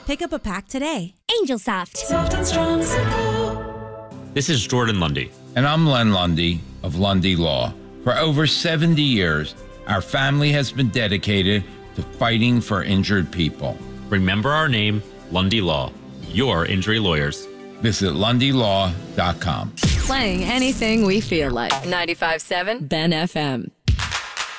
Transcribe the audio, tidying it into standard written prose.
Pick up a pack today. Angel Soft. Soft and strong, simple. This is Jordan Lundy. And I'm Len Lundy of Lundy Law. For over 70 years, our family has been dedicated to fighting for injured people. Remember our name, Lundy Law. Your injury lawyers. Visit LundyLaw.com. Playing anything we feel like. 95.7 Ben FM.